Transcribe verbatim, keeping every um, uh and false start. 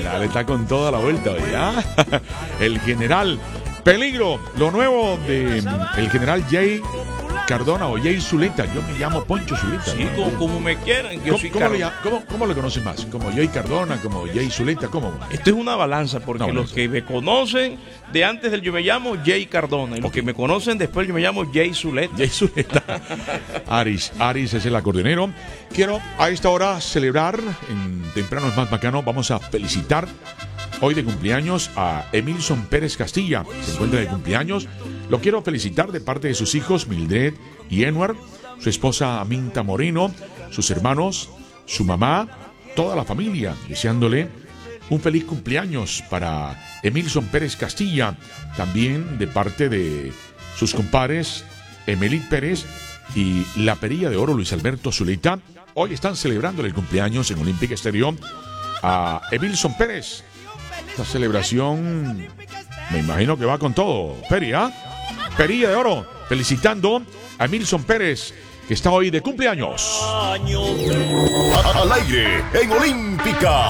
general está con toda la vuelta, ¿ya? El general. Peligro, lo nuevo de el general Jay Cardona o Jay Zuleta. Yo me llamo Poncho Zuleta. Sí, ¿no? como, como me quieran. Yo ¿Cómo, soy cómo, le, Car- llam- cómo, cómo le conocen más? ¿Como Jay Cardona? ¿Como Jay Zuleta? ¿Cómo? Esto es una balanza, porque Una los balanza. que me conocen de antes del yo me llamo Jay Cardona, y los que me conocen después yo me llamo Jay Zuleta. Jay Zuleta. Aris, Aris es el acordeonero. Quiero a esta hora celebrar, en Temprano es más bacano, vamos a felicitar hoy de cumpleaños a Emilson Pérez Castilla. Se encuentra de cumpleaños. Lo quiero felicitar de parte de sus hijos Mildred y Enwar, su esposa Aminta Moreno, sus hermanos, su mamá, toda la familia, deseándole un feliz cumpleaños para Emilson Pérez Castilla, también de parte de sus compadres Emelit Pérez y la Perilla de Oro Luis Alberto Zuleta. Hoy están celebrando el cumpleaños en Olympic Stadium a Emilson Pérez. Esta celebración me imagino que va con todo. Peri, ¿ah? Perilla de Oro, felicitando a Emilson Pérez, que está hoy de cumpleaños. Al aire en Olímpica.